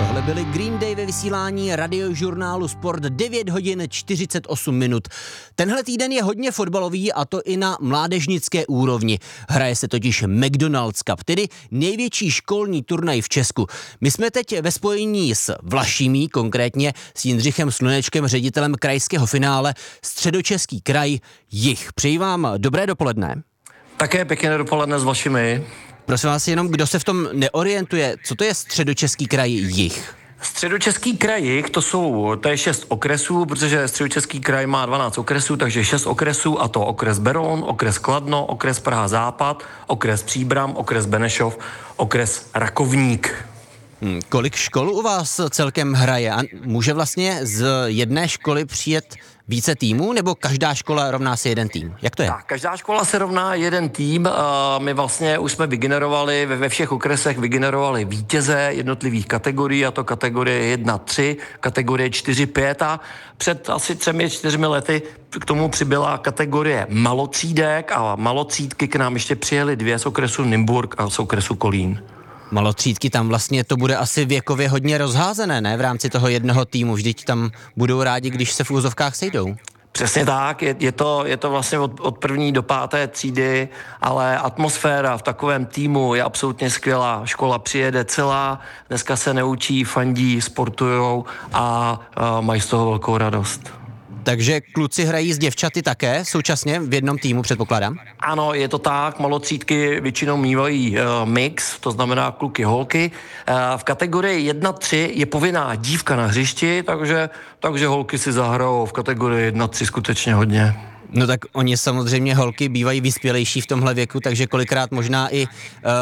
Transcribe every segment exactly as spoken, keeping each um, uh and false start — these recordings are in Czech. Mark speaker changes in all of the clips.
Speaker 1: Tohle byly Green Day ve vysílání radiožurnálu Sport, devět hodin čtyřicet osm minut. Tenhle týden je hodně fotbalový, a to i na mládežnické úrovni. Hraje se totiž McDonald's Cup, tedy největší školní turnaj v Česku. My jsme teď ve spojení s Vlašimi, konkrétně s Jindřichem Slunečkem, ředitelem krajského finále Středočeský kraj Jih. Přeji vám dobré dopoledne.
Speaker 2: Také pěkné dopoledne s Vlašimi.
Speaker 1: Prosím vás, jenom kdo se v tom neorientuje, co to je Středočeský kraj Jih?
Speaker 2: Středočeský kraj Jih, to jsou, to je šest okresů, protože Středočeský kraj má dvanáct okresů, takže šest okresů, a to okres Beroun, okres Kladno, okres Praha Západ, okres Příbram, okres Benešov, okres Rakovník.
Speaker 1: Hmm, kolik škol u vás celkem hraje? A může vlastně z jedné školy přijet více týmů, nebo každá škola rovná se jeden tým? Jak to je?
Speaker 2: Tak, každá škola se rovná jeden tým. Uh, my vlastně už jsme vygenerovali, ve, ve všech okresech vygenerovali vítěze jednotlivých kategorií, a to kategorie jedna tři, kategorie čtyři pět, a před asi třemi, čtyřmi lety k tomu přibyla kategorie malotřídek, a malotřídky k nám ještě přijeli dvě z okresu Nymburk a z okresu Kolín.
Speaker 1: Malotřídky, tam vlastně to bude asi věkově hodně rozházené, ne? V rámci toho jednoho týmu, vždyť tam budou rádi, když se v úzovkách sejdou.
Speaker 2: Přesně tak, je, je, to, je to vlastně od, od první do páté třídy, ale atmosféra v takovém týmu je absolutně skvělá. Škola přijede celá, dneska se neučí, fandí, sportujou a, a mají z toho velkou radost.
Speaker 1: Takže kluci hrají s děvčaty také současně v jednom týmu, předpokládám?
Speaker 2: Ano, je to tak, malotřídky většinou mívají uh, mix, to znamená kluky, holky. Uh, v kategorii jedna tři je povinná dívka na hřišti, takže, takže holky si zahrajou v kategorii jedna tři skutečně hodně.
Speaker 1: No tak oni samozřejmě, holky, bývají vyspělejší v tomhle věku, takže kolikrát možná i uh,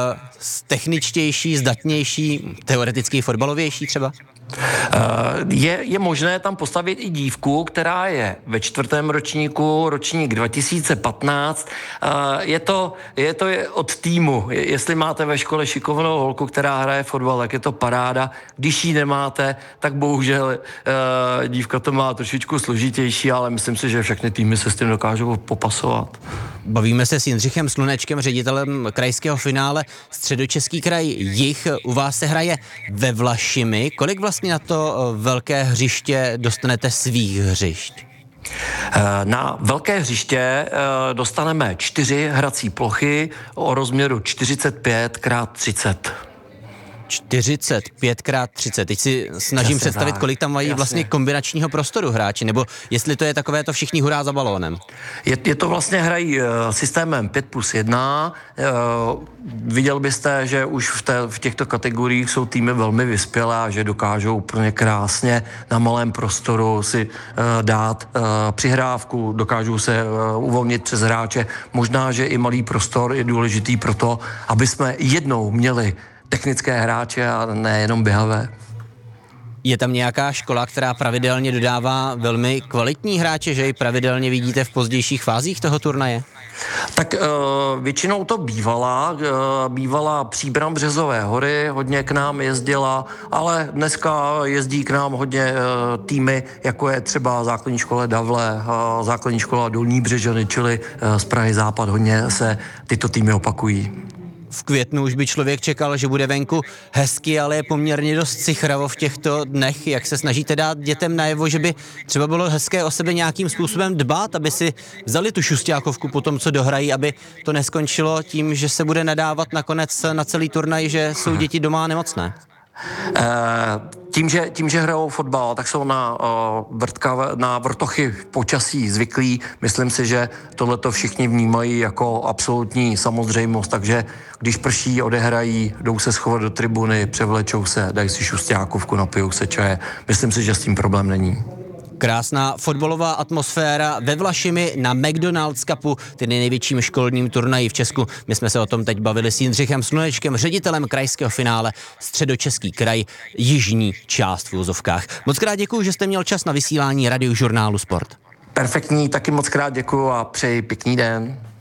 Speaker 1: techničtější, zdatnější, teoreticky fotbalovější třeba?
Speaker 2: Je, je možné tam postavit i dívku, která je ve čtvrtém ročníku, ročník dva tisíce patnáct. Je to, je to od týmu. Jestli máte ve škole šikovnou holku, která hraje fotbal, tak je to paráda. Když ji nemáte, tak bohužel dívka to má trošičku složitější, ale myslím si, že všechny týmy se s tím dokážou popasovat.
Speaker 1: Bavíme se s Jindřichem Slunečkem, ředitelem krajského finále Středočeský kraj Jih. U vás se hraje ve Vlašimi. Kolik vlastně na to velké hřiště dostanete svých hřišť?
Speaker 2: Na velké hřiště dostaneme čtyři hrací plochy o rozměru čtyřicet pět krát třicet.
Speaker 1: čtyřicet pět krát třicet. Teď si snažím
Speaker 2: Jasně
Speaker 1: představit,
Speaker 2: tak.
Speaker 1: kolik tam mají
Speaker 2: Jasně.
Speaker 1: vlastně kombinačního prostoru hráči, nebo jestli to je takové to všichni hurá za balónem.
Speaker 2: Je, je to vlastně hrají uh, systémem pět plus jedna. Uh, viděl byste, že už v, té, v těchto kategoriích jsou týmy velmi vyspělé a že dokážou úplně krásně na malém prostoru si uh, dát uh, přihrávku, dokážou se uh, uvolnit přes hráče. Možná, že i malý prostor je důležitý pro to, aby jsme jednou měli technické hráče a nejenom běhavé.
Speaker 1: Je tam nějaká škola, která pravidelně dodává velmi kvalitní hráče, že ji pravidelně vidíte v pozdějších fázích toho turnaje?
Speaker 2: Tak uh, většinou to bývala, uh, bývala Příbram Březové hory, hodně k nám jezdila, ale dneska jezdí k nám hodně uh, týmy, jako je třeba základní škola Davle, uh, základní škola Dolní Břežany, čili uh, z Prahy Západ, hodně se tyto týmy opakují.
Speaker 1: V květnu už by člověk čekal, že bude venku hezky, ale je poměrně dost cichravo v těchto dnech. Jak se snažíte dát dětem najevo, že by třeba bylo hezké o sebe nějakým způsobem dbát, aby si vzali tu šustákovku po tom, co dohrají, aby to neskončilo tím, že se bude nadávat nakonec na celý turnaj, že jsou děti doma nemocné?
Speaker 2: Uh, tím, že, tím, že hrajou fotbal, tak jsou na, uh, vrtka, na vrtochy počasí zvyklí. Myslím si, že tohleto všichni vnímají jako absolutní samozřejmost, takže když prší, odehrají, jdou se schovat do tribuny, převlečou se, dají si šustákovku, napijou se čaje. Myslím si, že s tím problém není.
Speaker 1: Krásná fotbalová atmosféra ve Vlašimi na McDonald's Cupu, tedy největším školním turnaji v Česku. My jsme se o tom teď bavili s Jindřichem Slunečkem, ředitelem krajského finále Středočeský kraj, jižní část v úzovkách. Moc krát děkuju, že jste měl čas na vysílání radiožurnálu Sport.
Speaker 2: Perfektní, taky moc krát děkuju a přeji pěkný den.